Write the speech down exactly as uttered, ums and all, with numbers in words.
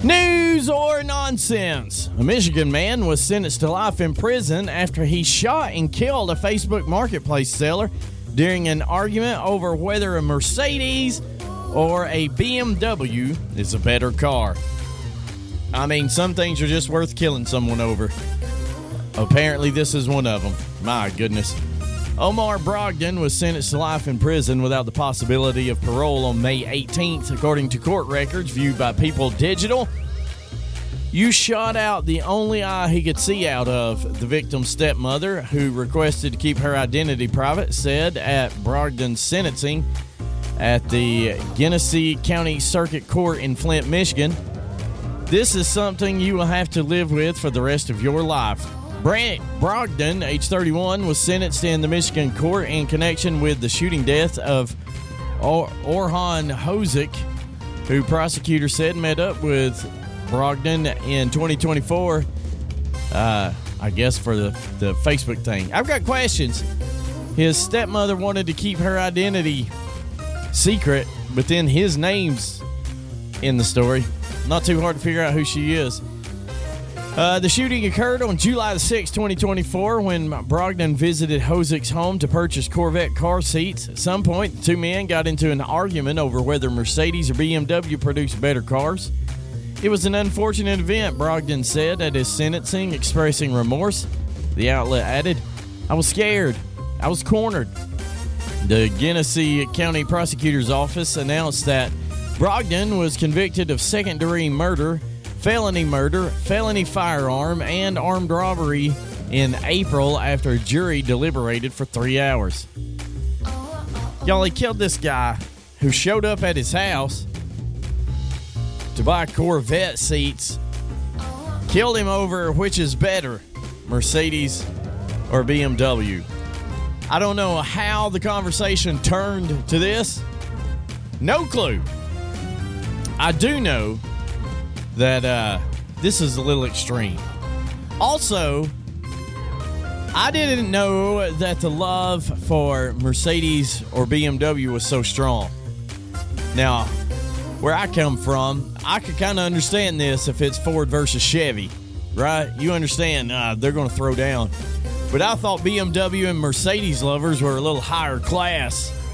News or nonsense? A Michigan man was sentenced to life in prison after he shot and killed a Facebook marketplace seller during an argument over whether a Mercedes or a B M W is a better car. I mean, some things are just worth killing someone over. Apparently, this is one of them. My goodness. Omar Brogdon was sentenced to life in prison without the possibility of parole on May eighteenth, according to court records viewed by People Digital. You shot out the only eye he could see out of, the victim's stepmother, who requested to keep her identity private, said at Brogdon's sentencing at the Genesee County Circuit Court in Flint, Michigan. This is something you will have to live with for the rest of your life. Brant Brogdon, age thirty-one, was sentenced in the Michigan court in connection with the shooting death of or- Orhan Hozik, who prosecutors said met up with Brogdon in twenty twenty-four, uh, I guess for the, the Facebook thing. I've got questions. His stepmother wanted to keep her identity secret, but then his name's in the story. Not too hard to figure out who she is. Uh, the shooting occurred on July the sixth, twenty twenty-four, when Brogdon visited Hozik's home to purchase Corvette car seats. At some point, the two men got into an argument over whether Mercedes or B M W produced better cars. It was an unfortunate event, Brogdon said at his sentencing, expressing remorse. The outlet added, "I was scared. I was cornered." The Genesee County Prosecutor's Office announced that Brogdon was convicted of second-degree murder, felony murder, felony firearm, and armed robbery in April after a jury deliberated for three hours. Y'all, he killed this guy who showed up at his house to buy Corvette seats. Killed him over which is better, Mercedes or B M W. I don't know how the conversation turned to this. No clue. I do know that uh, this is a little extreme. Also, I didn't know that the love for Mercedes or B M W was so strong. Now, where I come from, I could kind of understand this if it's Ford versus Chevy, right? You understand uh, they're going to throw down. But I thought B M W and Mercedes lovers were a little higher class.